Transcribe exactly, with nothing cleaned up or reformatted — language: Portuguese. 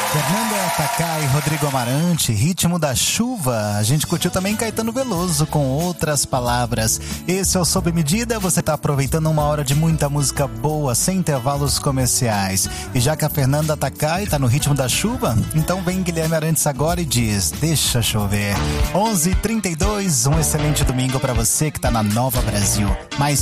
Fernanda Takai e Rodrigo Amarante, Ritmo da Chuva. A gente curtiu também Caetano Veloso com Outras Palavras. Esse é o Sob Medida, você tá aproveitando uma hora de muita música boa, sem intervalos comerciais. E já que a Fernanda Takai tá no Ritmo da Chuva, então vem Guilherme Arantes agora e diz: deixa chover. onze e trinta e dois, um excelente domingo pra você que tá na Nova Brasil. Mais